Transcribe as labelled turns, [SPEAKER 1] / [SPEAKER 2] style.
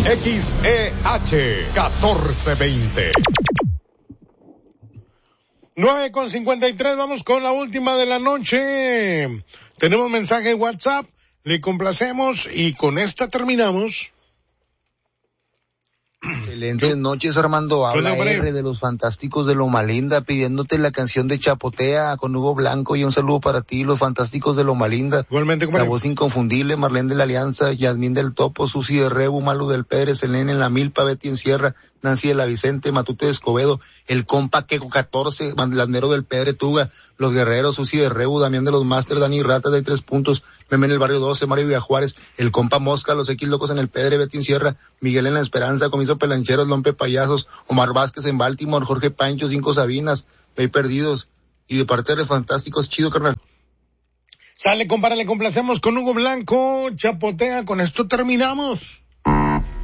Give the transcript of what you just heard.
[SPEAKER 1] XEH 1420.
[SPEAKER 2] 9:53, vamos con la última de la noche. Tenemos mensaje de WhatsApp, le complacemos y con esta terminamos.
[SPEAKER 3] Excelentes noches, Armando. Habla R de los Fantásticos de Loma Linda, pidiéndote la canción de Chapotea con Hugo Blanco, y un saludo para ti, los Fantásticos de Loma Linda.
[SPEAKER 2] Igualmente,
[SPEAKER 3] la voz inconfundible, Marlene de la Alianza, Yasmín del Topo, Susi de Rebu, Malu del Pérez, Elena en la Milpa, Betty en Sierra, Nancy de la Vicente, Matute de Escobedo, el compa Queco 14, Landero del Pedre Tuga, los Guerreros, Susi de Rebu, Damián de los Masters, Dani Rata de 3 puntos, Meme en el Barrio 12, Mario Villajuárez, el compa Mosca, los X Locos en el Pedre, Betty en Sierra, Miguel en la Esperanza, Comiso Pelancheros, Lompe Payasos, Omar Vázquez en Baltimore, Jorge Pancho, 5 Sabinas, Hay Perdidos, y de parte de los Fantásticos, chido, carnal.
[SPEAKER 2] Sale, compadre, le complacemos con Hugo Blanco, Chapotea, con esto terminamos.